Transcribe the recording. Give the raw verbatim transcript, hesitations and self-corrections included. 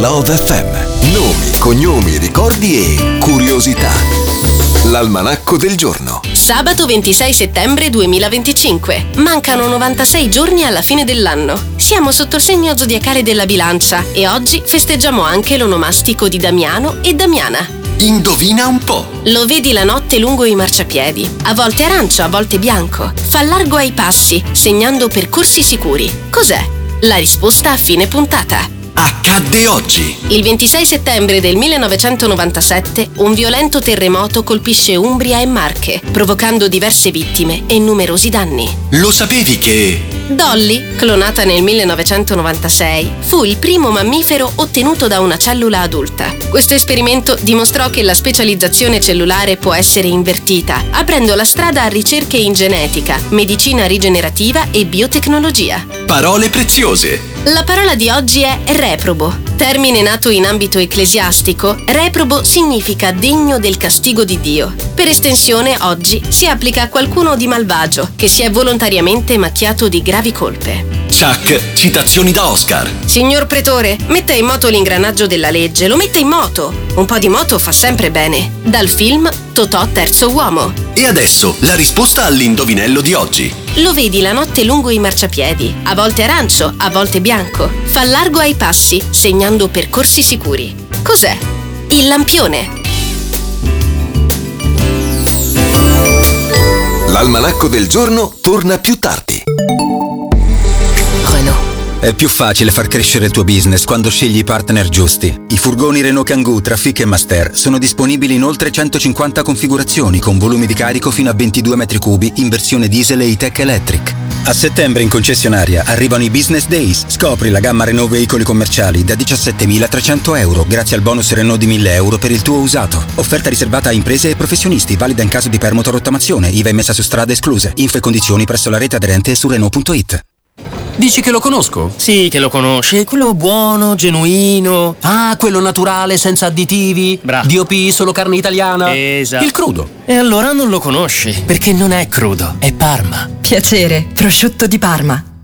Love F M. Nomi, cognomi, ricordi e curiosità. L'almanacco del giorno. Sabato ventisei settembre duemilaventicinque. Mancano novantasei giorni alla fine dell'anno. Siamo sotto il segno zodiacale della Bilancia e oggi festeggiamo anche l'onomastico di Damiano e Damiana. Indovina un po'. Lo vedi la notte lungo i marciapiedi, a volte arancio, a volte bianco. Fa largo ai passi, segnando percorsi sicuri. Cos'è? La risposta a fine puntata. Accadde oggi. Il ventisei settembre del millenovecentonovantasette un violento terremoto colpisce Umbria e Marche, provocando diverse vittime e numerosi danni. Lo sapevi che... Dolly, clonata nel millenovecentonovantasei, fu il primo mammifero ottenuto da una cellula adulta. Questo esperimento dimostrò che la specializzazione cellulare può essere invertita, aprendo la strada a ricerche in genetica, medicina rigenerativa e biotecnologia. Parole preziose. La parola di oggi è reprobo. Termine nato in ambito ecclesiastico, reprobo significa degno del castigo di Dio. Per estensione, oggi si applica a qualcuno di malvagio che si è volontariamente macchiato di gravi colpe. Chuck, citazioni da Oscar. Signor Pretore, metta in moto l'ingranaggio della legge, lo metta in moto. Un po' di moto fa sempre bene. Dal film Totò terzo uomo. E adesso la risposta all'indovinello di oggi. Lo vedi la notte lungo i marciapiedi, a volte arancio, a volte bianco. Fa largo ai passi, segnando percorsi sicuri. Cos'è? Il lampione. L'almanacco del giorno torna più tardi. Renault. È più facile far crescere il tuo business quando scegli i partner giusti. I furgoni Renault Kangoo, Trafic e Master sono disponibili in oltre centocinquanta configurazioni con volumi di carico fino a ventidue metri cubi in versione diesel e E-Tech Electric. A settembre in concessionaria arrivano i Business Days. Scopri la gamma Renault veicoli commerciali da diciassettemilatrecento euro grazie al bonus Renault di mille euro per il tuo usato. Offerta riservata a imprese e professionisti, valida in caso di permuta o rottamazione, I V A emessa su strade escluse. Info e condizioni presso la rete aderente su Renault punto it. Dici che lo conosco? Sì, che lo conosci. Quello buono, genuino. Ah, quello naturale, senza additivi. Bravo. D O P, solo carne italiana. Esatto. Il crudo. E allora non lo conosci, perché non è crudo, è Parma. Piacere, prosciutto di Parma.